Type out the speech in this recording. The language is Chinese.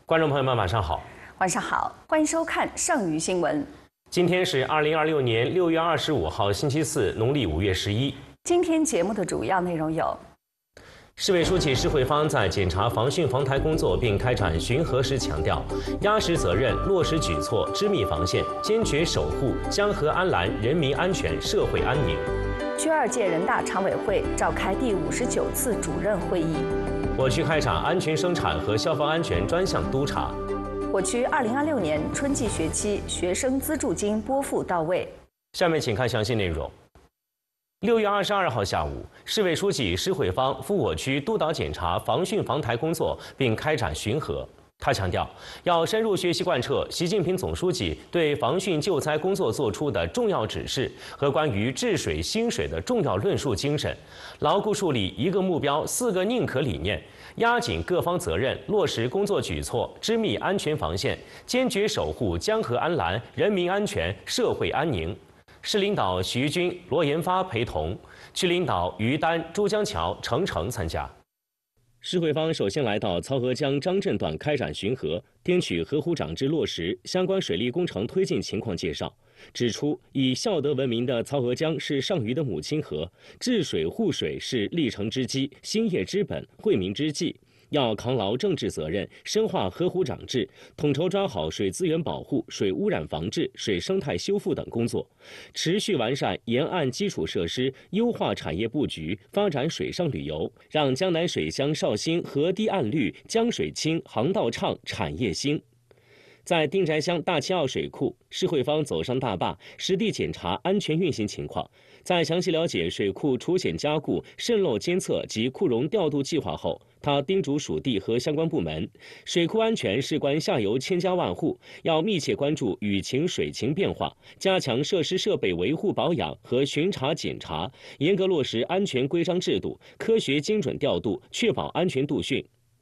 观众朋友们，晚上好。 晚上好，欢迎收看上虞新闻。 今天是2026年6月25号，星期四，农历5月11。 今天节目的主要内容有： 市委书记施慧芳在检查防汛防台工作并开展巡河时强调，压实责任，落实举措，织密防线，坚决守护江河安澜、人民安全、社会安宁。 区2届人大常委会召开第59次主任会议。 我区开展安全生产和消防安全专项督查。 我区2026年春季学期学生资助金拨付到位。 下面请看详细内容。6月22号下午，市委书记施慧芳赴我区督导检查防汛防台工作并开展巡河。他强调，要深入学习贯彻习近平总书记对防汛救灾工作作出的重要指示和关于治水兴水的重要论述精神，牢固树立一个目标4个宁可理念，压紧各方责任，落实工作举措，织密安全防线，坚决守护江河安澜、人民安全、社会安宁。市领导徐军、罗延发陪同，区领导于丹、朱江桥、程程参加。施慧芳首先来到曹河江张镇段开展巡河，听取河湖长制落实相关水利工程推进情况介绍，指出以孝德闻名的曹河江是上虞的母亲河，治水护水是立成之基、兴业之本、惠民之计。要扛牢政治责任，深化河湖长制，统筹抓好水资源保护、水污染防治、水生态修复等工作，持续完善沿岸基础设施，优化产业布局，发展水上旅游，让江南水乡绍兴河堤岸绿、江水清、航道畅、产业兴。在丁宅乡大七坳水库，施慧芳走上大坝，实地检查安全运行情况。在详细了解水库除险加固、渗漏监测及库容调度计划后，他叮嘱属地和相关部门，水库安全事关下游千家万户，要密切关注雨情水情变化，加强设施设备维护保养和巡查检查，严格落实安全规章制度，科学精准调度，确保安全度汛。